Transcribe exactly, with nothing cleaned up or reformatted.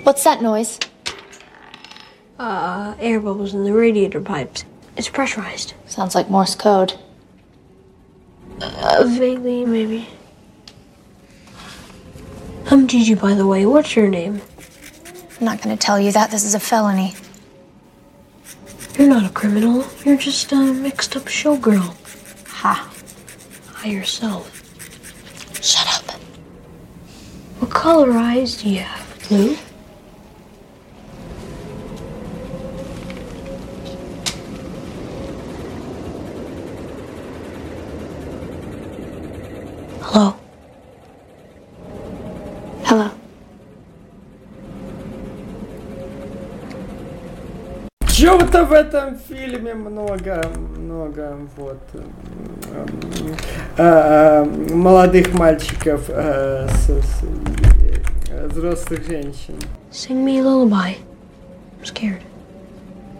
What's that noise? Uh, air bubbles in the radiator pipes. It's pressurized. Sounds like Morse code. Uh, vaguely, maybe. I'm Gigi, by the way. What's your name? I'm not gonna tell you that. This is a felony. You're not a criminal. You're just a mixed-up showgirl. Ha. Hi yourself. Shut up. What color eyes do you have? Blue? Hello? Hello. Чего-то в этом фильме много, много вот э, э, молодых мальчиков э, с, с, э, взрослых женщин. Sing me a lullaby. I'm scared.